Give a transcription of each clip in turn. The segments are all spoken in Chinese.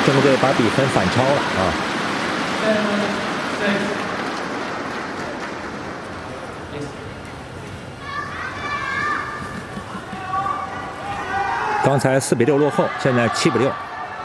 中国队把比分反超了啊！刚才4比6落后，现在7比6。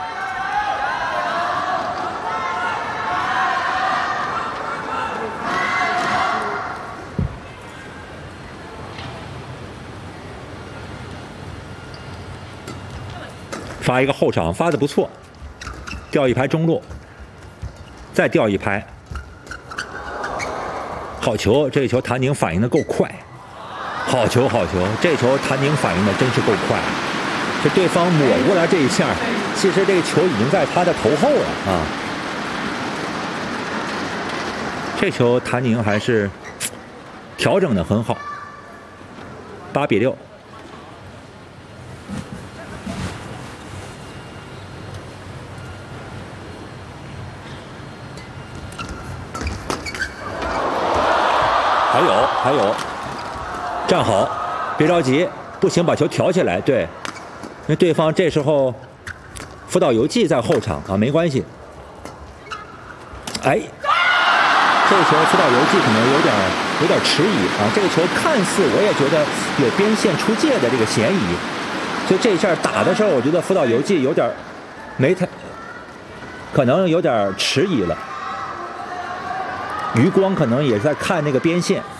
发一个后场，发的不错，吊一排中路，再吊一排，好球！这球谭宁反应的够快，好球好球！这球谭宁反应的真是够快，这对方抹过来这一下，其实这个球已经在他的头后了啊！这球谭宁还是调整的很好，8比6。还有，站好，别着急，不行把球挑起来。对，因为对方这时候福岛由纪在后场啊，没关系。哎，这个球福岛由纪可能有点迟疑啊。这个球看似我也觉得有边线出界的这个嫌疑，所以这一下打的时候，我觉得福岛由纪有点可能有点迟疑了。余光可能也在看那个边线。